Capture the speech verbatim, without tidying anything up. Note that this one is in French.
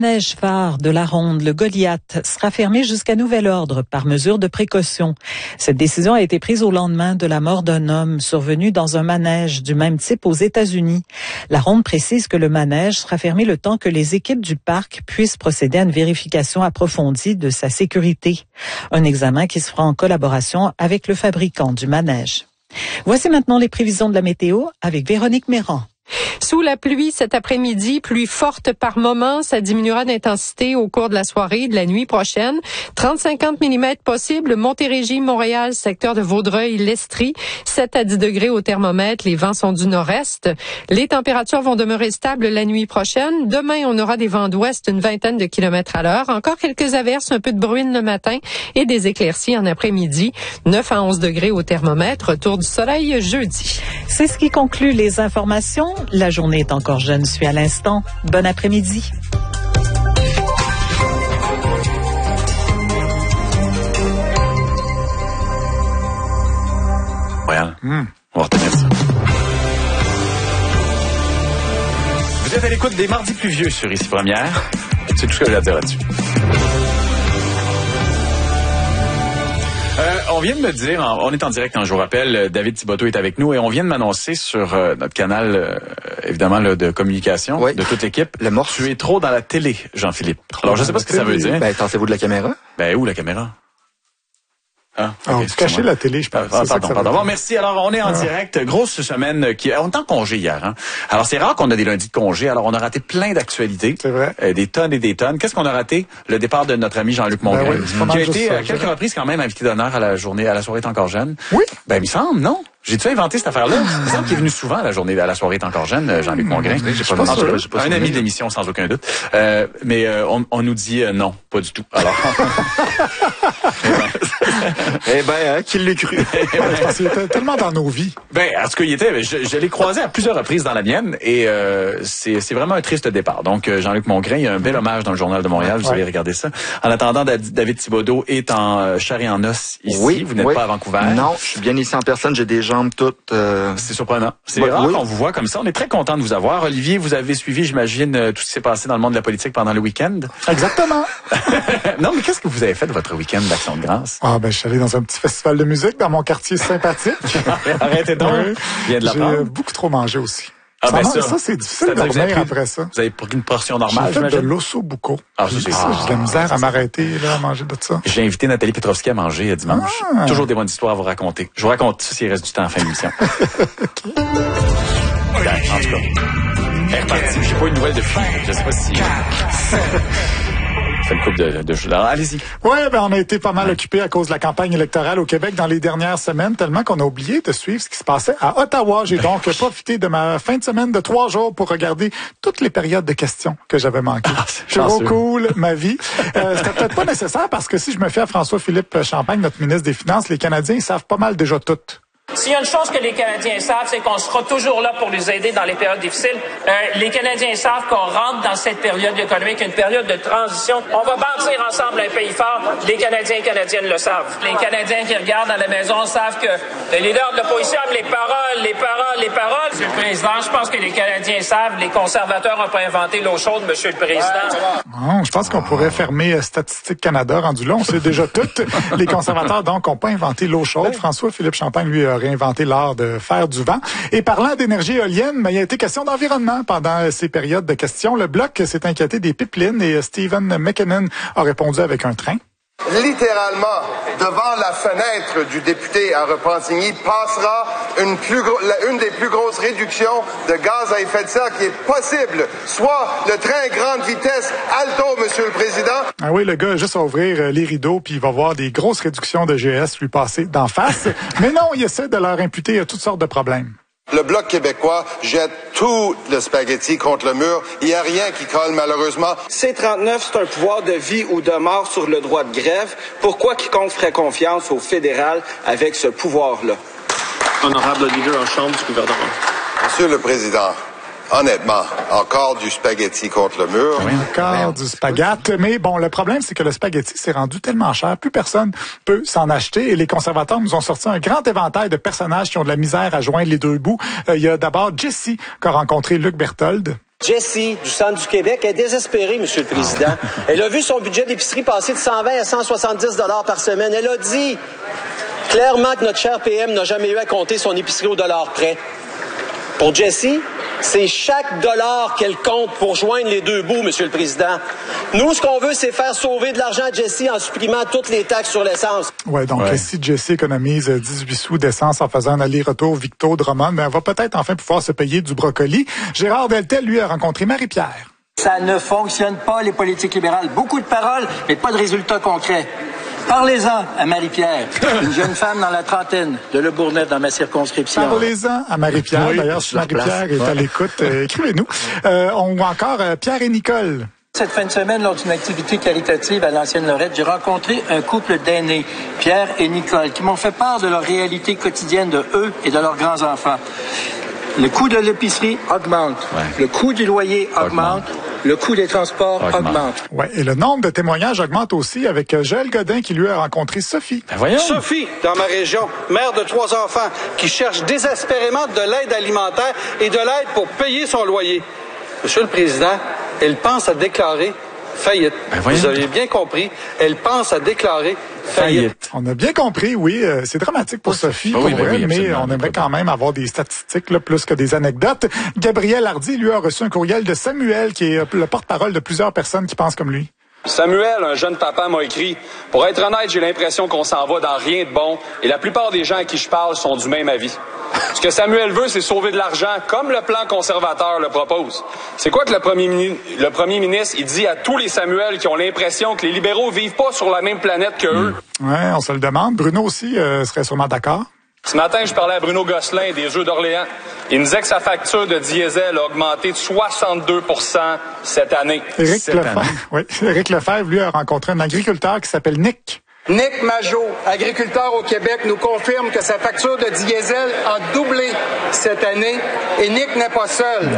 Neige phare de la Ronde, le Goliath, sera fermé jusqu'à nouvel ordre par mesure de précaution. Cette décision a été prise au lendemain de la mort d'un homme survenu dans un manège du même type aux États-Unis. La Ronde précise que le manège sera fermé le temps que les équipes du parc puissent procéder à une vérification approfondie de sa sécurité. Un examen qui se fera en collaboration avec le fabricant du manège. Voici maintenant les prévisions de la météo avec Véronique Méran. Sous la pluie cet après-midi, pluie forte par moments, ça diminuera d'intensité au cours de la soirée et de la nuit prochaine. trente à cinquante millimètres possible, Montérégie, Montréal, secteur de Vaudreuil, l'Estrie, sept à dix degrés au thermomètre, les vents sont du nord-est. Les températures vont demeurer stables la nuit prochaine. Demain, on aura des vents d'ouest une vingtaine de kilomètres à l'heure. Encore quelques averses, un peu de bruine le matin et des éclaircies en après-midi. neuf à onze degrés au thermomètre, retour du soleil jeudi. C'est ce qui conclut les informations. La journée est encore jeune, suis à l'instant. Bon après-midi. Voilà. Mmh. On va retenir ça. Vous êtes à l'écoute des Mardis pluvieux sur Ici Première. C'est tout ce que j'ai à dire là-dessus. Euh, on vient de me dire, on est en direct, hein, je vous rappelle, David Thibodeau est avec nous et on vient de m'annoncer sur euh, notre canal, euh, évidemment, là, de communication oui. de toute l'équipe. Le morse. Tu es trop dans la télé, Jean-Philippe. Alors, je sais pas ce que ça veut dire. Ben, tentez-vous de la caméra. Ben, où la caméra? Ah, okay, Alors, vous cachez la télé, je pense. Ah, pardon, pardon. Bon, merci. Alors, on est en ah. direct. Grosse semaine qui, on est en congé hier, hein. Alors, c'est rare qu'on a des lundis de congé. Alors, on a raté plein d'actualités. C'est vrai. Euh, des tonnes et des tonnes. Qu'est-ce qu'on a raté? Le départ de notre ami Jean-Luc Mongrain. Ben oui, qui a été ça, à quelques reprises quand même invité d'honneur à la journée, à la soirée est encore jeune. Oui. Ben, il me semble, non? J'ai-tu inventé cette affaire-là? Il me semble qu'il est venu souvent à la journée, à la soirée est encore jeune, Jean-Luc Mongrain. Mmh, j'ai pas, pas, sûr, j'ai pas un ami de l'émission, sans aucun doute. Euh, mais, euh, on, on nous dit, euh, non, pas du tout. Alors. eh ben, hein, qui l'a cru? Parce qu'il était tellement dans nos vies. Ben, en tout cas, il était, je, je l'ai croisé à plusieurs reprises dans la mienne et euh, c'est, c'est vraiment un triste départ. Donc, Jean-Luc Mongrain, il y a un bel hommage dans le Journal de Montréal, vous ouais. allez regarder ça. En attendant, David Thibodeau est en chair et en os ici. Oui, vous n'êtes oui. pas à Vancouver. Non, je suis bien ici en personne, j'ai des jambes toutes... Euh... C'est surprenant. C'est bah, rare oui. qu'on vous voit comme ça. On est très content de vous avoir. Olivier, vous avez suivi, j'imagine, tout ce qui s'est passé dans le monde de la politique pendant le week-end. Exactement. Non, mais qu'est-ce que vous avez fait de votre week-end d'Action de grâce? Ah, ben, je suis allé dans un petit festival de musique dans mon quartier sympathique. Arrêtez donc. Oui. Viens de la J'ai euh, beaucoup trop mangé aussi. Ah, ça, ben mange, ça, ça c'est difficile de revenir après ça. Vous avez pris une portion normale, j'ai fait j'imagine? de l'osso bucco. Ah, ça, c'est ça. ah, J'ai de la misère ah, à m'arrêter, là, à manger de ça. J'ai invité Nathalie Petrovski à manger dimanche. Ah. Toujours des bonnes histoires à vous raconter. Je vous raconte ça s'il reste du temps à la fin de l'émission. Okay. Ben, en tout cas. Elle est repartie. J'ai pas une nouvelle depuis. Je sais pas si... C'est une couple de, de choses. Allez-y. Oui, ben on a été pas mal occupés à cause de la campagne électorale au Québec dans les dernières semaines, tellement qu'on a oublié de suivre ce qui se passait à Ottawa. J'ai donc profité de ma fin de semaine de trois jours pour regarder toutes les périodes de questions que j'avais manquées. Ah, c'est trop cool, ma vie. Euh, c'était peut-être pas nécessaire parce que si je me fie à François-Philippe Champagne, notre ministre des Finances, les Canadiens ils savent pas mal déjà tout. S'il y a une chose que les Canadiens savent, c'est qu'on sera toujours là pour les aider dans les périodes difficiles. Euh, les Canadiens savent qu'on rentre dans cette période économique, une période de transition. On va bâtir ensemble un pays fort. Les Canadiens et Canadiennes le savent. Les Canadiens qui regardent à la maison savent que les leaders de l'opposition aiment les paroles, les paroles, les paroles. Monsieur le Président, je pense que les Canadiens savent, les conservateurs n'ont pas inventé l'eau chaude, Monsieur le Président. Oh, je pense qu'on pourrait fermer euh, Statistique Canada rendu là. On sait déjà tout. Les conservateurs, donc, n'ont pas inventé l'eau chaude. François-Philippe Champagne, lui, a réinventé l'art de faire du vent. Et parlant d'énergie éolienne, ben, il a été question d'environnement pendant ces périodes de questions. Le Bloc s'est inquiété des pipelines et Stephen McKinnon a répondu avec un train. Littéralement, devant la fenêtre du député à Repentigny passera une, plus gros, une des plus grosses réductions de gaz à effet de serre qui est possible, soit le train grande vitesse Alto, Monsieur le Président. Ah oui, le gars a juste à ouvrir les rideaux puis il va voir des grosses réductions de G S lui passer d'en face. Mais non, il essaie de leur imputer toutes sortes de problèmes. Le Bloc québécois jette tout le spaghetti contre le mur. Il n'y a rien qui colle, malheureusement. C trente-neuf, c'est un pouvoir de vie ou de mort sur le droit de grève. Pourquoi quiconque ferait confiance au fédéral avec ce pouvoir-là? Honorable leader en chambre du gouvernement. Monsieur le Président, honnêtement, encore du spaghetti contre le mur. Oui, encore du spaghetti. Mais bon, le problème, c'est que le spaghetti s'est rendu tellement cher, plus personne peut s'en acheter. Et les conservateurs nous ont sorti un grand éventail de personnages qui ont de la misère à joindre les deux bouts. Euh, il y a d'abord Jessie, qui a rencontré Luc Berthold. Jessie, du centre du Québec, est désespérée, Monsieur le Président. Elle a vu son budget d'épicerie passer de cent vingt à cent soixante-dix dollars par semaine. Elle a dit clairement que notre cher P M n'a jamais eu à compter son épicerie au dollar près. Pour Jessie, c'est chaque dollar qu'elle compte pour joindre les deux bouts, Monsieur le Président. Nous, ce qu'on veut, c'est faire sauver de l'argent à Jessie en supprimant toutes les taxes sur l'essence. Ouais, donc ouais. Si Jessie économise dix-huit sous d'essence en faisant un aller-retour Victo-Drummond, mais elle va peut-être enfin pouvoir se payer du brocoli. Gérard Deltel, lui, a rencontré Marie-Pierre. Ça ne fonctionne pas, les politiques libérales. Beaucoup de paroles, mais pas de résultats concrets. Parlez-en à Marie-Pierre, une jeune femme dans la trentaine de Le Bourgneuf dans ma circonscription. Parlez-en à Marie-Pierre. Oui, d'ailleurs, si Marie-Pierre est ouais. à l'écoute, euh, écrivez-nous. Euh, on voit encore euh, Pierre et Nicole. Cette fin de semaine, lors d'une activité caritative à l'Ancienne Lorette, j'ai rencontré un couple d'aînés, Pierre et Nicole, qui m'ont fait part de leur réalité quotidienne de eux et de leurs grands-enfants. Le coût de l'épicerie augmente. Ouais. Le coût du loyer augmente. augmente. Le coût des transports augmente. augmente. Ouais, et le nombre de témoignages augmente aussi avec Joël Godin qui lui a rencontré Sophie. Ben voyons. Sophie, dans ma région, mère de trois enfants, qui cherche désespérément de l'aide alimentaire et de l'aide pour payer son loyer. Monsieur le Président, elle pense à déclarer faillite. Ben Vous avez bien compris, elle pense à déclarer faillite. faillite. On a bien compris, oui. Euh, c'est dramatique pour Sophie, pour oui, elle, oui, mais on aimerait quand même avoir des statistiques là, plus que des anecdotes. Gabriel Hardy, lui, a reçu un courriel de Samuel, qui est le porte-parole de plusieurs personnes qui pensent comme lui. Samuel, un jeune papa, m'a écrit « Pour être honnête, j'ai l'impression qu'on s'en va dans rien de bon et la plupart des gens à qui je parle sont du même avis. Ce que Samuel veut, c'est sauver de l'argent, comme le plan conservateur le propose. C'est quoi que le premier, le premier ministre, il dit à tous les Samuel qui ont l'impression que les libéraux vivent pas sur la même planète que eux? Mmh. Ouais, on se le demande. Bruno aussi euh, serait sûrement d'accord. Ce matin, je parlais à Bruno Gosselin des Jeux d'Orléans. Il me disait que sa facture de diesel a augmenté de soixante-deux pour cent cette année. Éric Lefebvre, oui. Éric Lefebvre, lui, a rencontré un agriculteur qui s'appelle Nick. Nick Majot, agriculteur au Québec, nous confirme que sa facture de diesel a doublé cette année et Nick n'est pas seul.